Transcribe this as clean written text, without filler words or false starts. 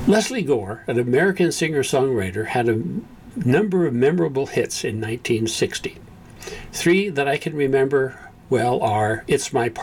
Lesley Gore, an American singer-songwriter, had a number of memorable hits in 1960. Three that I can remember well are It's My